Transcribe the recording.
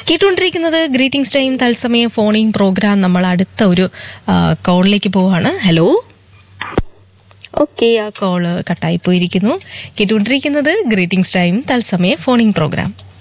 കേട്ടുകൊണ്ടിരിക്കുന്നത് greetings time തത്സമയ phoning programme. നമ്മൾ അടുത്ത ഒരു കോളിലേക്ക് പോവാണ്. ഹലോ. ഓക്കെ, ആ കോള് കട്ടായി പോയിരിക്കുന്നു. കേട്ടുകൊണ്ടിരിക്കുന്നത് ഗ്രീറ്റിംഗ്സ് ടൈം തത്സമയ ഫോണിംഗ് പ്രോഗ്രാം.